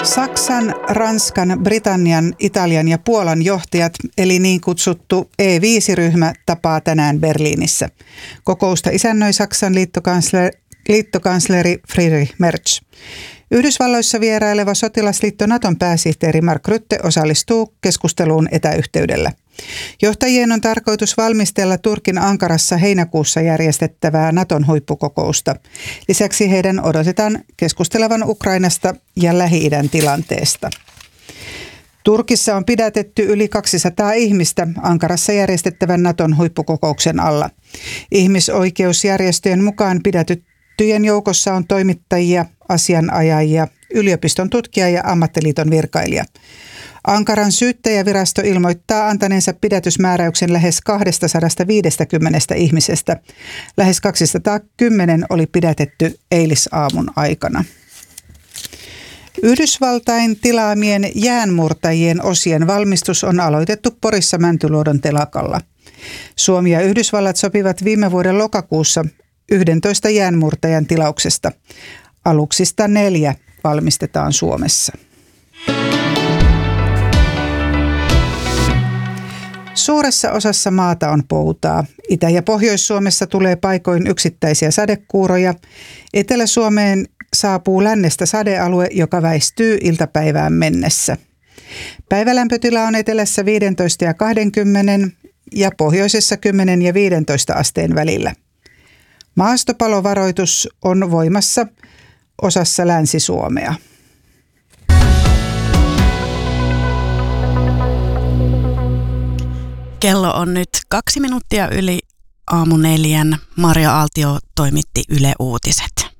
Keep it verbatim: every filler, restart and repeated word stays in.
Saksan, Ranskan, Britannian, Italian ja Puolan johtajat, eli niin kutsuttu E viisi ryhmä, tapaa tänään Berliinissä. Kokousta isännöi Saksan liittokansleri, liittokansleri Friedrich Merz. Yhdysvalloissa vieraileva sotilasliitto Naton pääsihteeri Mark Rutte osallistuu keskusteluun etäyhteydellä. Johtajien on tarkoitus valmistella Turkin Ankarassa heinäkuussa järjestettävää Naton huippukokousta. Lisäksi heidän odotetaan keskustelevan Ukrainasta ja Lähi-idän tilanteesta. Turkissa on pidätetty yli kaksisataa ihmistä Ankarassa järjestettävän Naton huippukokouksen alla. Ihmisoikeusjärjestöjen mukaan pidätettyjen joukossa on toimittajia, asianajajia, yliopiston tutkija ja ammattiliiton virkailija. Ankaran syyttäjävirasto ilmoittaa antaneensa pidätysmääräyksen lähes kaksisataaviisikymmentä ihmisestä. Lähes kaksisataakymmenen oli pidätetty eilisaamun aikana. Yhdysvaltain tilaamien jäänmurtajien osien valmistus on aloitettu Porissa Mäntyluodon telakalla. Suomi ja Yhdysvallat sopivat viime vuoden lokakuussa yhdentoista jäänmurtajan tilauksesta. Aluksista neljä valmistetaan Suomessa. Suuressa osassa maata on poutaa. Itä- ja Pohjois-Suomessa tulee paikoin yksittäisiä sadekuuroja. Etelä-Suomeen saapuu lännestä sadealue, joka väistyy iltapäivään mennessä. Päivälämpötila on etelässä viisitoista ja kaksikymmentä ja pohjoisessa kymmenen ja viisitoista asteen välillä. Maastopalovaroitus on voimassa osassa Länsi-Suomea. Kello on nyt kaksi minuuttia yli aamu neljän. Maria Aaltio toimitti Yle Uutiset.